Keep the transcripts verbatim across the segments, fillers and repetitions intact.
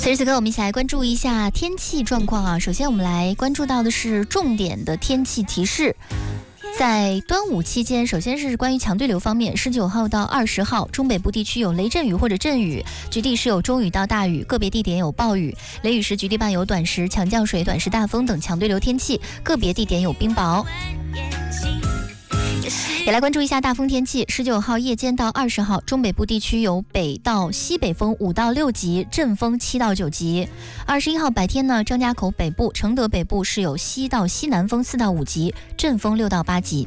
此时此刻，我们一起来关注一下天气状况啊。首先，我们来关注到的是重点的天气提示。在端午期间，首先是关于强对流方面，十九号到二十号，中北部地区有雷阵雨或者阵雨，局地是有中雨到大雨，个别地点有暴雨。雷雨时局地伴有短时强降水、短时大风等强对流天气，个别地点有冰雹。也来关注一下大风天气。十九号夜间到二十号，中北部地区有北到西北风五到六级，阵风七到九级。二十一号白天呢，张家口北部、承德北部是有西到西南风四到五级，阵风六到八级。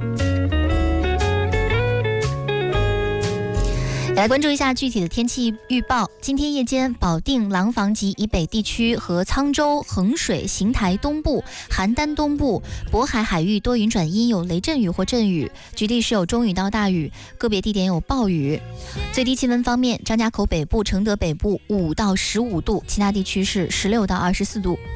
来关注一下具体的天气预报。今天夜间，保定、廊坊及以北地区和沧州、衡水、邢台东部、邯郸东部、渤海海域多云转阴，有雷阵雨或阵雨，局地是有中雨到大雨，个别地点有暴雨。最低气温方面，张家口北部、承德北部五到十五度，其他地区是十六到二十四度。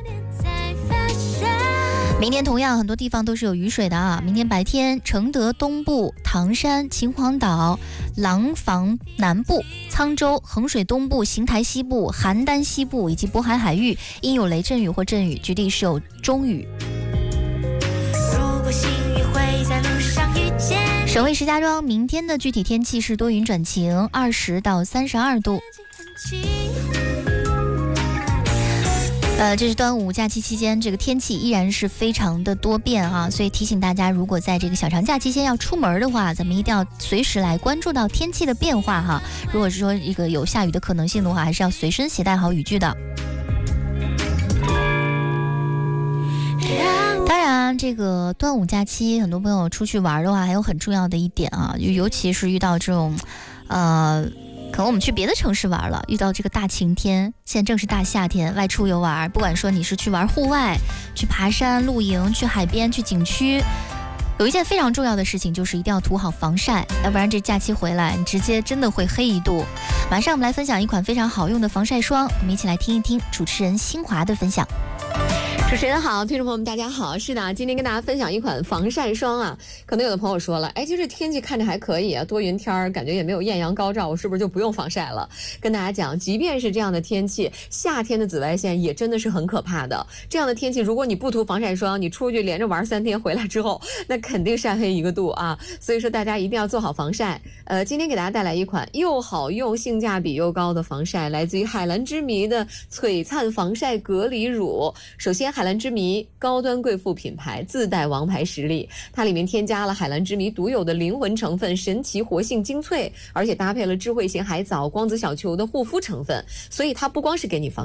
明天同样很多地方都是有雨水的啊。明天白天，承德东部、唐山、秦皇岛、廊坊南部、沧州、衡水东部、邢台西部、邯郸西部以及渤海海域因有雷阵雨或阵雨，局地是有中雨。省会石家庄明天的具体天气是多云转晴，二十到三十二度。呃，这是端午假期期间，这个天气依然是非常的多变啊，所以提醒大家，如果在这个小长假期间要出门的话，咱们一定要随时来关注到天气的变化哈。如果是说一个有下雨的可能性的话，还是要随身携带好雨具的。当然，这个端午假期，很多朋友出去玩的话，还有很重要的一点啊，尤其是遇到这种，呃。可能我们去别的城市玩了，遇到这个大晴天，现在正是大夏天，外出游玩，不管说你是去玩户外、去爬山、露营、去海边、去景区，有一件非常重要的事情，就是一定要涂好防晒，要不然这假期回来，你直接真的会黑一度。马上我们来分享一款非常好用的防晒霜，我们一起来听一听主持人新华的分享。 主持人好，听众朋友们大家好。是的，今天跟大家分享一款防晒霜啊。可能有的朋友说了，哎，其实天气看着还可以啊，多云天儿，感觉也没有艳阳高照，我是不是就不用防晒了？跟大家讲，即便是这样的天气，夏天的紫外线也真的是很可怕的。这样的天气，如果你不涂防晒霜，你出去连着玩三天回来之后，那肯定晒黑一个度啊。所以说大家一定要做好防晒。呃，今天给大家带来一款又好用、性价比又高的防晒，来自于海蓝之谜的璀璨防晒隔离乳。首先，海蓝之谜高端贵妇品牌，自带王牌实力，它里面添加了海蓝之谜独有的灵魂成分神奇活性精粹，而且搭配了智慧型海藻、光子小球的护肤成分，所以它不光是给你防